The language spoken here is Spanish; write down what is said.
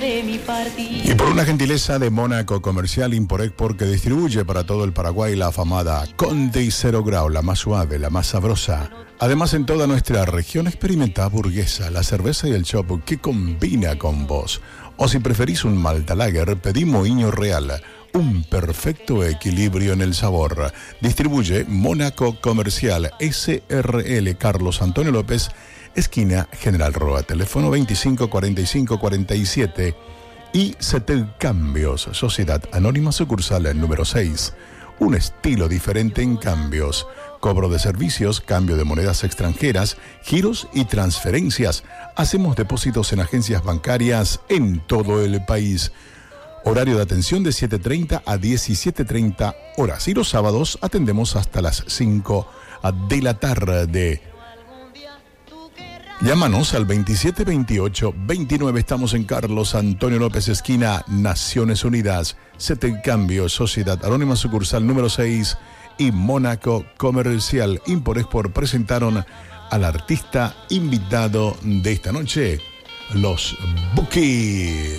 Y por una gentileza de Mónaco Comercial Import-Export, que distribuye para todo el Paraguay la afamada Conde y Cero Grau, la más suave, la más sabrosa. Además, en toda nuestra región experimenta Burguesa, la cerveza y el chop que combina con vos. O si preferís un Malta Lager, pedí Moinho Real, un perfecto equilibrio en el sabor. Distribuye Mónaco Comercial SRL Carlos Antonio López, esquina General Roa, teléfono 25 45 47 y Cetel Cambios, Sociedad Anónima Sucursal número 6. Un estilo diferente en cambios, cobro de servicios, cambio de monedas extranjeras, giros y transferencias. Hacemos depósitos en agencias bancarias en todo el país. Horario de atención de 7:30 a 17:30 horas y los sábados atendemos hasta las 5 de la tarde. Llámanos al 2728-29. Estamos en Carlos Antonio López, esquina Naciones Unidas. Cetel Cambio, Sociedad Anónima Sucursal número 6 y Mónaco Comercial Import-Export presentaron al artista invitado de esta noche, los Bukis.